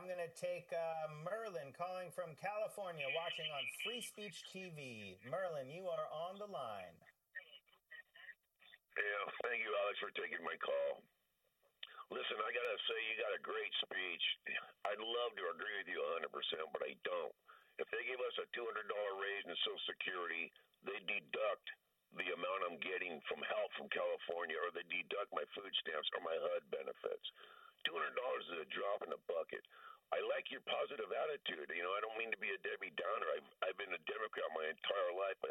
I'm going to take Merlin calling from California, watching on Free Speech TV. Merlin, you are on the line. Yeah, thank you, Alex, for taking my call. Listen, I got to say, you got a great speech. I'd love to agree with you 100%, but I don't. If they give us a $200 raise in Social Security, they deduct the amount I'm getting from help from California, or they deduct my food stamps or my HUD benefits. $200 is a drop in the bucket. I like your positive attitude. You know, I don't mean to be a Debbie Downer. I've been a Democrat my entire life, but